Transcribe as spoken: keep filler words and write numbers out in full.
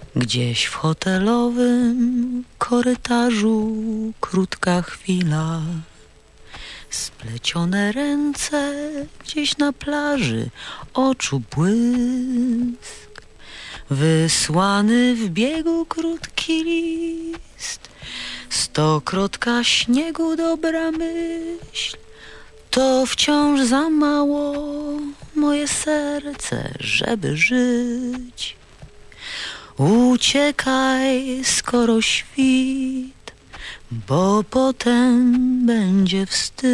Gdzieś w hotelowym korytarzu krótka chwila, splecione ręce gdzieś na plaży, oczu błysk, wysłany w biegu krótki list, stokrotka śniegu dobra myśl, to wciąż za mało moje serce, żeby żyć. Uciekaj, skoro świt, bo potem będzie wstyd.